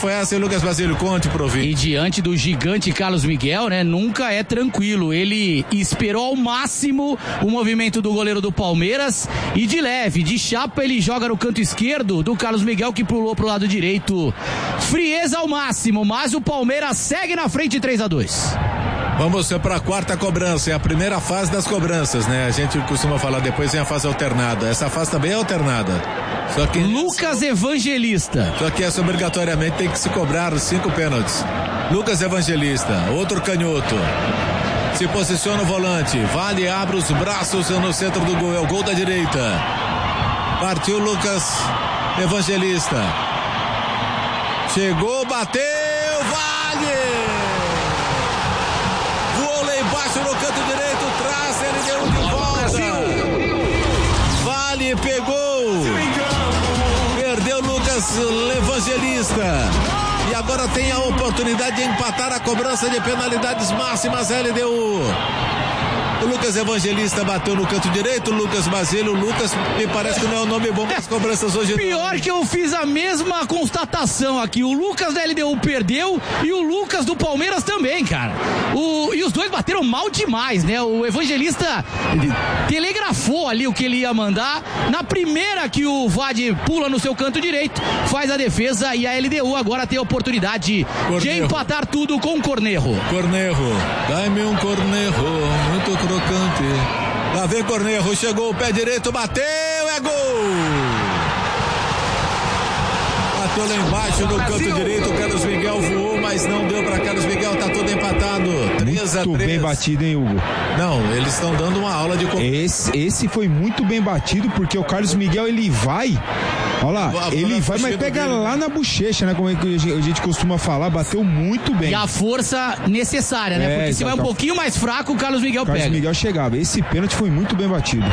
foi essa, Lucas Basílio? Conte pro ouvinte. E diante do gigante Carlos Miguel, né, nunca é tranquilo. Ele esperou ao máximo o movimento do goleiro do Palmeiras e de leve, de chapa, ele joga no canto esquerdo do Carlos Miguel, que pulou pro lado direito. Frieza ao máximo, mas o Palmeiras segue na frente 3-2. Vamos para a quarta cobrança, é a primeira fase das cobranças, né? A gente costuma falar depois vem a fase alternada. Essa fase também é alternada. Só que Lucas Evangelista. Só que essa obrigatoriamente tem que se cobrar 5 pênaltis. Lucas Evangelista, outro canhoto. Se posiciona o volante. Vale, abre os braços no centro do gol. É o gol da direita. Partiu Lucas Evangelista. Chegou, bateu, Vale! Voou lá embaixo no canto direito, traz, ele deu de volta. Vale, pegou. Perdeu Lucas Evangelista. E agora tem a oportunidade de empatar a cobrança de penalidades máximas, LDU. O Lucas Evangelista bateu no canto direito, o Lucas Basílio, o Lucas me parece que não é um nome bom para as cobranças hoje. Pior que eu fiz a mesma constatação aqui, o Lucas da LDU perdeu e o Lucas do Palmeiras também, cara. E os dois bateram mal demais, né? O Evangelista telegrafou ali o que ele ia mandar. Na primeira que o Vade pula no seu canto direito, faz a defesa e a LDU agora tem a oportunidade de empatar tudo com o Cornejo. Cornejo, dá-me um Cornejo, muito crocante. Lá vem Cornejo, chegou o pé direito, bateu, é gol! Bateu lá embaixo no canto direito, o Carlos Miguel voou, mas não deu para Carlos Miguel, tá tudo empatado. 3-3. Muito bem batido, hein, Hugo? Não, eles estão dando uma aula de... Esse foi muito bem batido, porque o Carlos Miguel, ele vai... Olha lá, ele vai, mas pega lá na bochecha, né? Como é que a gente costuma falar, bateu muito bem. E a força necessária, né? Porque se vai um pouquinho mais fraco, o Carlos Miguel pega. O Carlos Miguel chegava. Esse pênalti foi muito bem batido.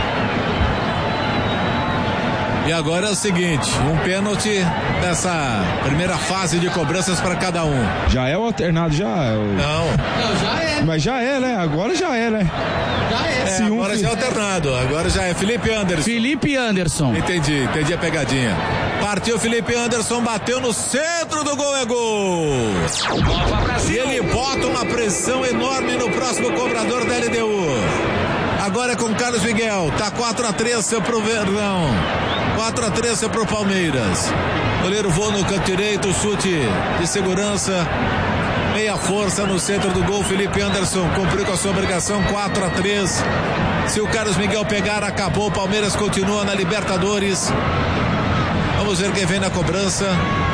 E agora é o seguinte, um pênalti nessa primeira fase de cobranças para cada um. Já é o alternado, já é o... Não, já é. Mas já é, né? Agora já é, né? Já é. Agora já é alternado, agora já é Felipe Anderson. Felipe Anderson. Entendi a pegadinha. Partiu Felipe Anderson, bateu no centro do gol, é gol. E ele bota uma pressão enorme no próximo cobrador da LDU. Agora é com Carlos Miguel, tá 4-3 pro Verdão. 4-3 pro Palmeiras. Goleiro voa no canto direito, chute de segurança. Meia força no centro do gol. Felipe Anderson cumpriu com a sua obrigação. 4-3. Se o Carlos Miguel pegar, acabou. O Palmeiras continua na Libertadores. Vamos ver quem vem na cobrança.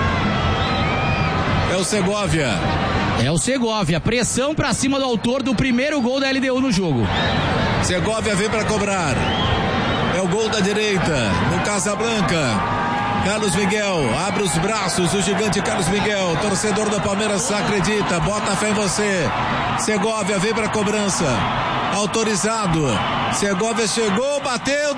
É o Segovia. É o Segovia. Pressão pra cima do autor do primeiro gol da LDU no jogo. Segovia vem pra cobrar. É o gol da direita no Casablanca. Carlos Miguel abre os braços, o gigante Carlos Miguel, torcedor do Palmeiras acredita, bota fé em você. Segovia vem pra cobrança. Autorizado. Segovia chegou, bateu,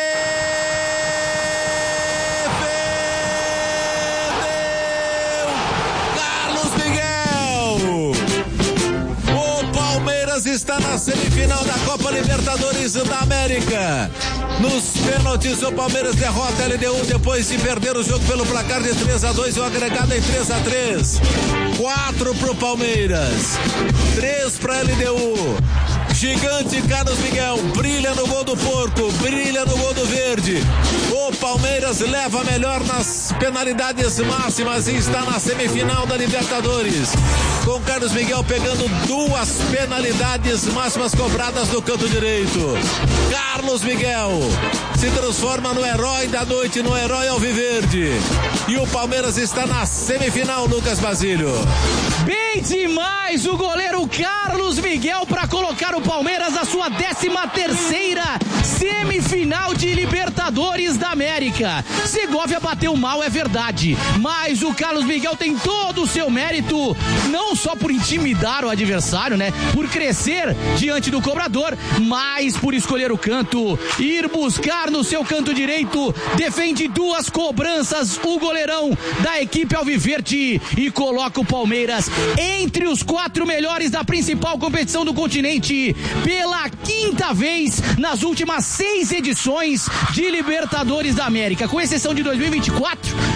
está na semifinal da Copa Libertadores da América. Nos pênaltis, o Palmeiras derrota a LDU depois de perder o jogo pelo placar de 3-2 e o agregado em 3-3. 4 pro Palmeiras, 3 pra LDU. Gigante Carlos Miguel brilha no gol do Porco, brilha no gol do Verde. O Palmeiras leva melhor nas penalidades máximas e está na semifinal da Libertadores. Com Carlos Miguel pegando 2 penalidades máximas cobradas no canto direito. Carlos Miguel se transforma no herói da noite, no herói alviverde. E o Palmeiras está na semifinal, Lucas Basílio. Bem demais o goleiro Carlos Miguel para colocar o Palmeiras na sua 13ª semifinal de Libertadores da América. Segovia bateu mal, é verdade, mas o Carlos Miguel tem todo o seu mérito, não só por intimidar o adversário, né, por crescer diante do cobrador, mas por escolher o canto, ir buscar no seu canto direito, defende 2 cobranças, o goleirão da equipe alviverde e coloca o Palmeiras entre os 4 melhores da principal competição do continente pela 5ª vez nas últimas 6 edições de Libertadores da América, com exceção de 2024,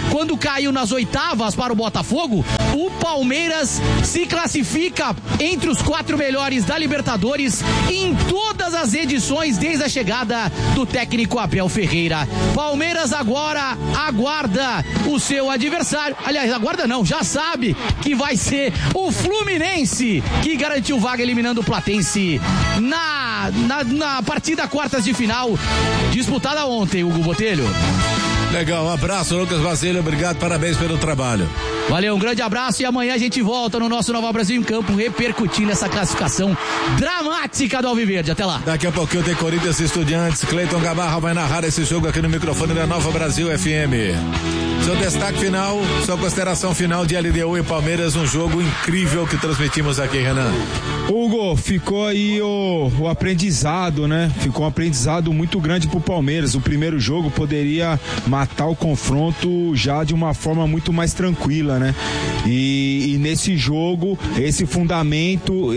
quando caiu nas oitavas para o Botafogo, o Palmeiras se classifica entre os 4 melhores da Libertadores em todas as edições desde a chegada do técnico Abel Ferreira. Palmeiras agora aguarda o seu adversário, aliás, aguarda não, já sabe que vai ser o Fluminense, que garantiu vaga eliminando o Platense na partida quartas de final, disputada ontem, Hugo Botelho. Legal, um abraço, Lucas Basílio, obrigado, parabéns pelo trabalho. Valeu, um grande abraço e amanhã a gente volta no nosso Nova Brasil em Campo, repercutindo essa classificação dramática do Alviverde. Até lá. Daqui a pouquinho tem Corinthians e Estudiantes. Cleiton Gamarra vai narrar esse jogo aqui no microfone da Nova Brasil FM. Seu destaque final, sua consideração final de LDU e Palmeiras, um jogo incrível que transmitimos aqui, Renan. Hugo, ficou aí o aprendizado, né? Ficou um aprendizado muito grande pro Palmeiras. O primeiro jogo poderia matar o confronto já de uma forma muito mais tranquila, né? E nesse jogo, esse fundamento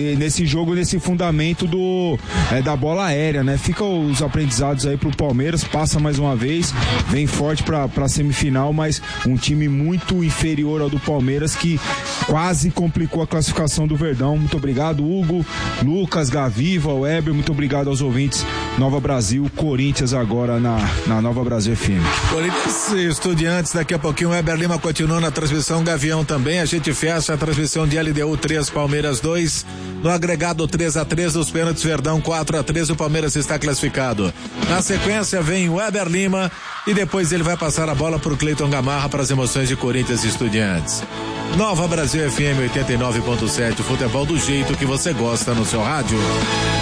da bola aérea, né? Fica os aprendizados aí pro Palmeiras, passa mais uma vez, vem forte pra semifinal, mas um time muito inferior ao do Palmeiras que quase complicou a classificação do Verdão. Muito obrigado, Hugo, Lucas, Gaviva, Weber, muito obrigado aos ouvintes Nova Brasil, Corinthians agora na Nova Brasil FM. Corinthians e Estudiantes, daqui a pouquinho o Weber Lima continua na transmissão, Gavião também, a gente fecha a transmissão de LDU 3, Palmeiras 2, no agregado 3-3, dos pênaltis Verdão 4-3, o Palmeiras está classificado. Na sequência vem o Weber Lima e depois ele vai passar a bola pro Cleiton Gamarra para as emoções de Corinthians e Estudiantes. Nova Brasil FM 89.7, futebol do jeito que você gosta no seu rádio.